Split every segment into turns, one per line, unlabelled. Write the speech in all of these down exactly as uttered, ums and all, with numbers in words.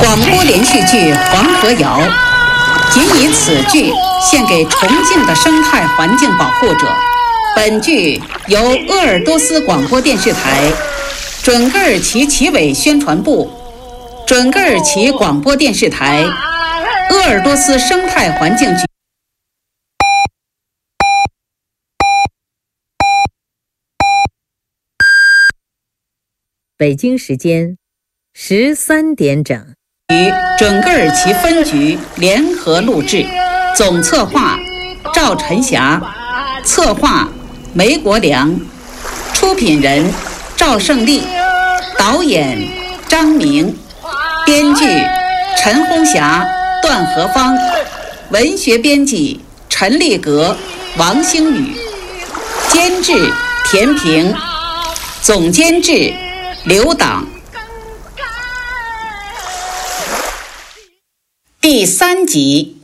广播连续剧《黄河谣》，仅以此剧献给重庆的生态环境保护者。本剧由鄂尔多斯广播电视台、准噶尔奇旗委宣传部、准噶尔奇广播电视台、鄂尔多斯生态环境局。
北京时间十三点整，
与准噶尔奇分局联合录制，总策划赵晨霞，策划梅国良，出品人赵胜利，导演张明，编剧陈红霞、段和芳，文学编辑陈立格、王星宇，监制田平，总监制刘党。第三集。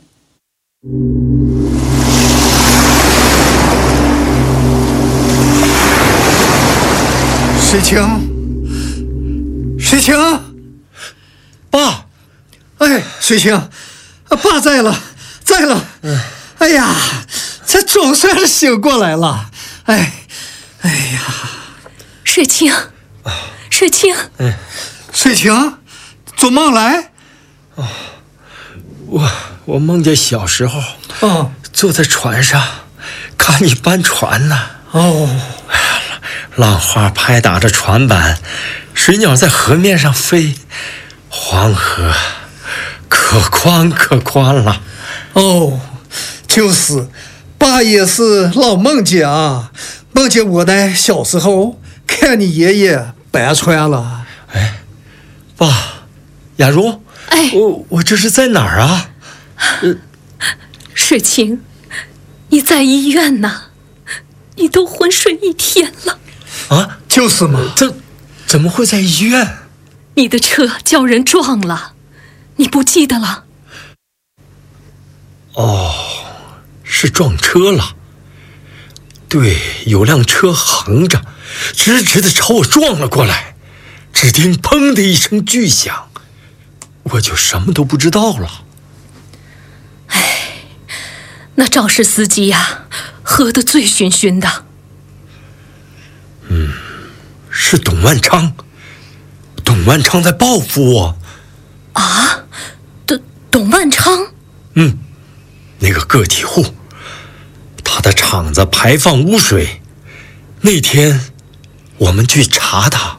水清，水清，
爸，
哎，水清，爸在了，在了。嗯，哎呀，这总算是醒过来了。哎，哎呀，
水清，水清，
嗯，水清，做梦来？
哦，我我梦见小时候，哦，坐在船上，看你搬船呢。
哦。
浪花拍打着船板，水鸟在河面上飞，黄河可宽可宽了。
哦，就是，爸也是老梦见啊，梦见我在小时候看你爷爷搬船了。
哎，爸，雅茹，
哎，
我我这是在哪儿啊？
呃，水清，你在医院呢，你都昏睡一天了。
啊，就是嘛，
这怎么会在医院？
你的车叫人撞了，你不记得了？
哦，是撞车了。对，有辆车横着，直直的朝我撞了过来，只听砰的一声巨响，我就什么都不知道了。
哎，那肇事司机呀，喝得醉醺醺的。
嗯，是董万昌，董万昌在报复我。
啊，董董万昌？
嗯，那个个体户，他的厂子排放污水，那天我们去查他。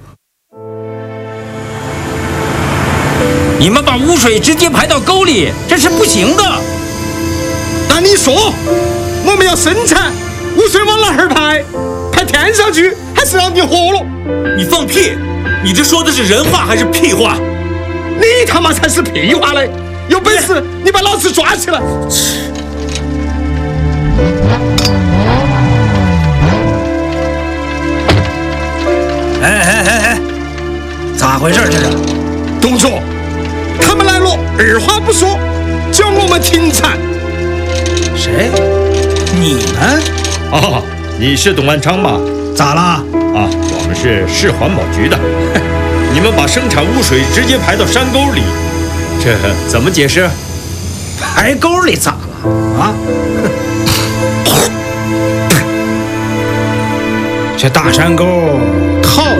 你们把污水直接排到沟里，这是不行的。
那你说，我们要生产，污水往哪儿排？排天上去，还是让你活了？
你放屁！你这说的是人话还是屁话？
你他妈才是屁话嘞！有本事你把老子抓起来！
哎哎哎哎，咋回事这是？
董座，他们来了，二话不说，叫我们停产。
谁？你们？
哦。你是董万昌吧？
咋了？
啊，我们是市环保局的。你们把生产污水直接排到山沟里，这怎么解释？
排沟里咋了？啊？这大山沟